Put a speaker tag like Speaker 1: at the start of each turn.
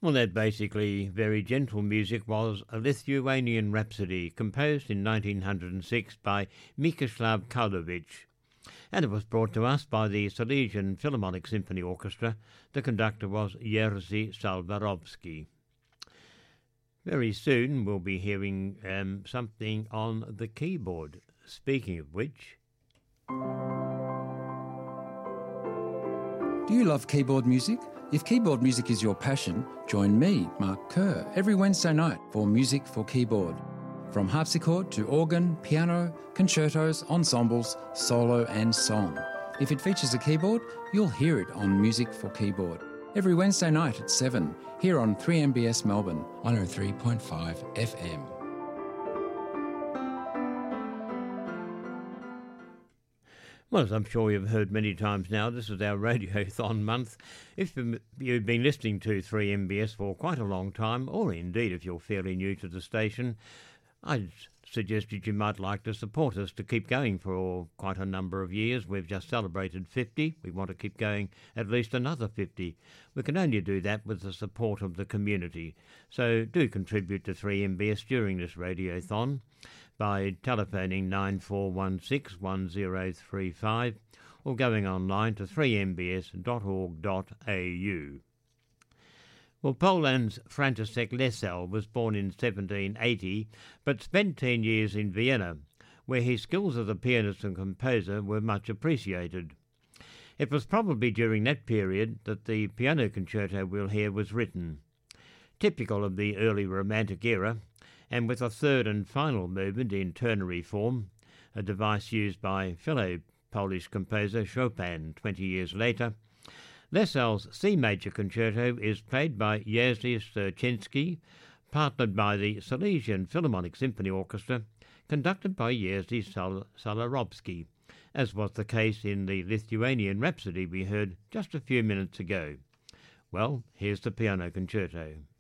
Speaker 1: Well, that basically very gentle music was a Lithuanian Rhapsody, composed in 1906 by Mikoslav Karlovich, and it was brought to us by the Silesian Philharmonic Symphony Orchestra. The conductor was Jerzy Salvarovsky. Very soon we'll be hearing something on the keyboard. Speaking of which...
Speaker 2: Do you love keyboard music? If keyboard music is your passion, join me, Mark Kerr, every Wednesday night for Music for Keyboard. From harpsichord to organ, piano, concertos, ensembles, solo and song. If it features a keyboard, you'll hear it on Music for Keyboard. Every Wednesday night at 7, here on 3MBS Melbourne, 103.5 FM.
Speaker 1: Well, as I'm sure you've heard many times now, this is our Radiothon month. If you've been listening to 3MBS for quite a long time, or indeed if you're fairly new to the station, I'd suggest that you might like to support us to keep going for quite a number of years. We've just celebrated 50. We want to keep going at least another 50. We can only do that with the support of the community. So do contribute to 3MBS during this Radiothon by telephoning 9416 1035 or going online to 3mbs.org.au. Well, Poland's Franciszek Lesal was born in 1780, but spent 10 years in Vienna, where his skills as a pianist and composer were much appreciated. It was probably during that period that the piano concerto we'll hear was written. Typical of the early Romantic era, and with a third and final movement in ternary form, a device used by fellow Polish composer Chopin 20 years later, Lesal's C major concerto is played by Jerzy Sierczynski, partnered by the Silesian Philharmonic Symphony Orchestra, conducted by Jerzy Salvarovsky, as was the case in the Lithuanian Rhapsody we heard just a few minutes ago. Well, here's the piano concerto.